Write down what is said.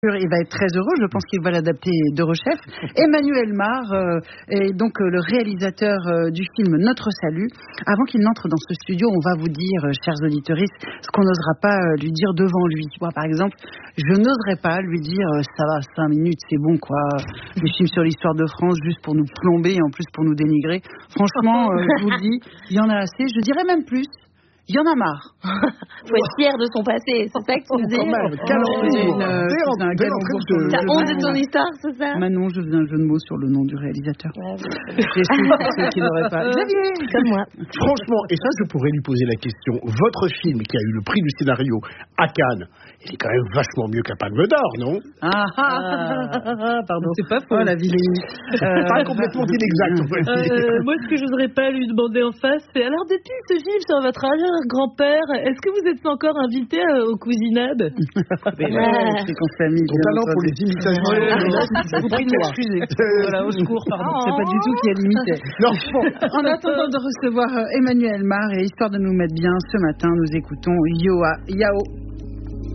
Il va être très heureux, je pense qu'il va l'adapter d'Eurochef. Emmanuel Mar est donc le réalisateur du film Notre Salut. Avant qu'il n'entre dans ce studio, on va vous dire, chers auditeurs, ce qu'on n'osera pas lui dire devant lui. Moi, par exemple, je n'oserais pas lui dire ça va, 5 minutes, c'est bon quoi. Des films sur l'histoire de France juste pour nous plomber et en plus pour nous dénigrer. Franchement, je vous le dis, il y en a assez. Je dirais même plus. Il y en a marre. Faut être fier de son passé, c'est ça que tu veux dire? T'as honte de ton histoire, c'est ça? Manon, je faisais un jeu de mots sur le nom du réalisateur. J'explique pour ceux qui n'auraient pas. Xavier, comme moi. Franchement, et ça, je pourrais lui poser la question. Votre film qui a eu le prix du scénario à Cannes, il est quand même vachement mieux qu'un Palme d'Or, non? Pardon. C'est pas faux. La vilaine. Pas complètement inexact, on va dire. Moi, ce que je voudrais pas lui demander en face, c'est alors depuis ce film sur votre arrière-grand-père, est-ce que vous êtes encore invité aux cousinades? C'est qu'on famille. Ton talent pour les imitations. Vous prie de m'excuser. Voilà, au secours, pardon. C'est pas du tout qui a limité. Non. Bon, en attendant de recevoir Emmanuel Mar et histoire de nous mettre bien ce matin, nous écoutons Yao.